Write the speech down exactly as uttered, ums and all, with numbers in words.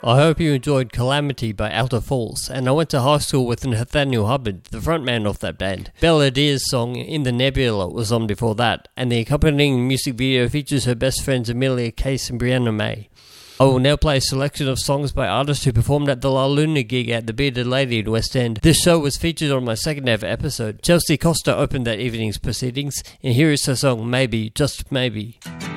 I hope you enjoyed Calamity by Alta Falls, and I went to high school with Nathaniel Hubbard, the frontman of that band. Balladeer's song In the Nebula was on before that, and the accompanying music video features her best friends Amelia Case and Brianna May. I will now play a selection of songs by artists who performed at the La Luna gig at the Bearded Lady in West End. This show was featured on my second ever episode. Chelsea Costa opened that evening's proceedings, and here is her song Maybe, Just Maybe.